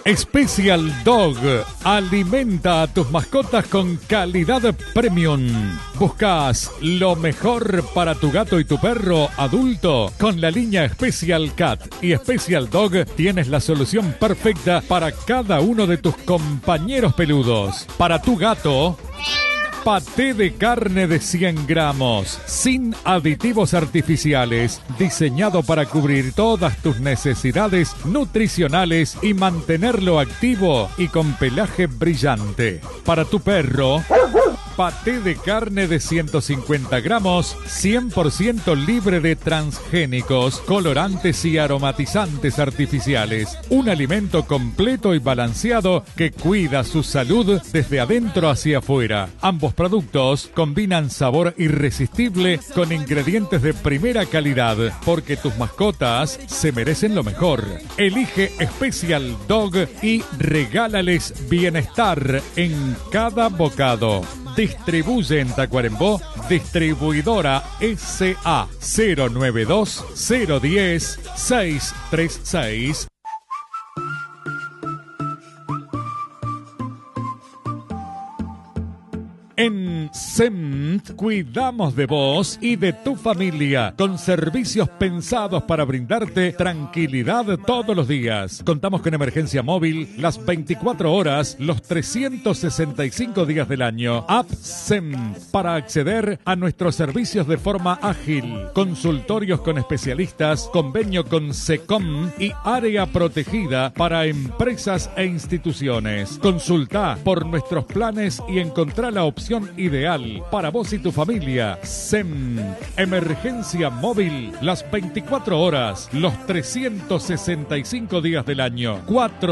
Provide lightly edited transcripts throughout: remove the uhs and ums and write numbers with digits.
Special Dog. Alimenta a tus mascotas con calidad premium. ¿Buscas lo mejor para tu gato y tu perro adulto? Con la línea Special Cat y Special Dog tienes la solución perfecta para cada uno de tus compañeros peludos. Para tu gato, paté de carne de 100 gramos, sin aditivos artificiales, diseñado para cubrir todas tus necesidades nutricionales y mantenerlo activo y con pelaje brillante. Para tu perro, paté de carne de 150 gramos, 100% libre de transgénicos, colorantes y aromatizantes artificiales. Un alimento completo y balanceado que cuida su salud desde adentro hacia afuera. Ambos productos combinan sabor irresistible con ingredientes de primera calidad, porque tus mascotas se merecen lo mejor. Elige Special Dog y regálales bienestar en cada bocado. Distribuye en Tacuarembó, distribuidora SA 092 010 636. En SEMT cuidamos de vos y de tu familia, con servicios pensados para brindarte tranquilidad todos los días. Contamos con emergencia móvil las 24 horas, los 365 días del año. App SEMT para acceder a nuestros servicios de forma ágil. Consultorios con especialistas, convenio con SECOM y área protegida para empresas e instituciones. Consulta por nuestros planes y encontrá la opción ideal para vos y tu familia. SEM, emergencia móvil las 24 horas, los 365 días del año.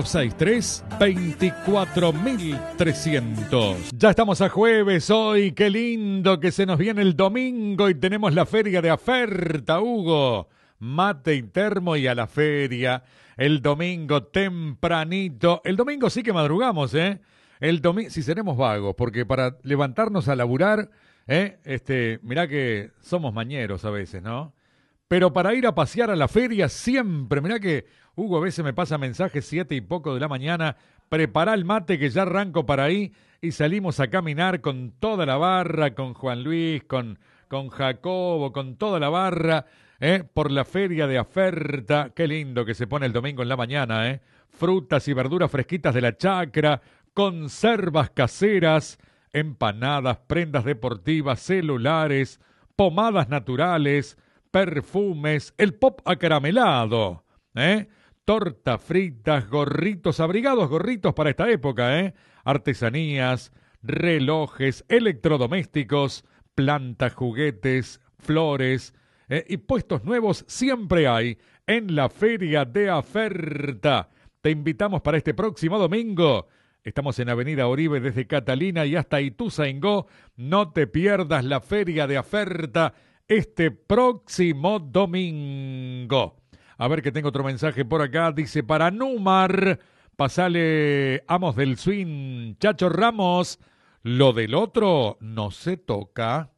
463-24300. Ya estamos a jueves hoy, qué lindo que se nos viene el domingo y tenemos la feria de oferta, Hugo. Mate y termo y a la feria. El domingo tempranito. El domingo sí que madrugamos, ¿eh? El domingo, si seremos vagos, porque para levantarnos a laburar, mirá que somos mañeros a veces, ¿no? Pero para ir a pasear a la feria siempre, mirá que Hugo a veces me pasa mensajes 7 y poco de la mañana, prepará el mate que ya arranco para ahí y salimos a caminar con toda la barra, con Juan Luis, con Jacobo, con toda la barra, por la feria de oferta. Qué lindo que se pone el domingo en la mañana, frutas y verduras fresquitas de la chacra, conservas caseras, empanadas, prendas deportivas, celulares, pomadas naturales, perfumes, el pop acaramelado, torta fritas, gorritos abrigados, gorritos para esta época, artesanías, relojes, electrodomésticos, plantas, juguetes, flores, y puestos nuevos siempre hay en la feria de oferta. Te invitamos para este próximo domingo. Estamos en Avenida Oribe desde Catalina y hasta Ituzaingó. No te pierdas la feria de oferta este próximo domingo. A ver que tengo otro mensaje por acá. Dice, para Numar, pasale Amos del Swing, Chacho Ramos. Lo del otro no se toca.